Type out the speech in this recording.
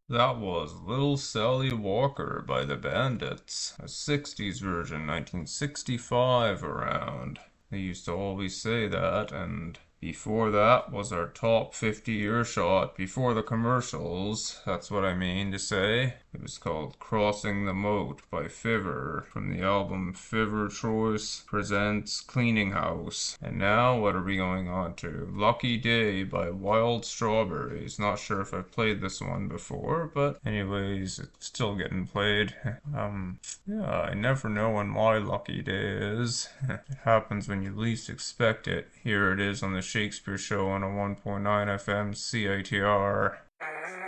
That was Little Sally Walker by the Bandits, a 60s version, 1965 around. They used to always say that, and before that was our top 50 earshot before the commercials. That's what I mean to say. It was called Crossing the Moat by Fiver from the album Fiver Choice Presents Cleaning House. And now what are we going on to? Lucky Day by Wild Strawberries. Not sure if I've played this one before, but anyways, it's still getting played. Yeah, I never know when my lucky day is. It happens when you least expect it. Here it is on the Shakespeare Show on a 1.9 FM CITR.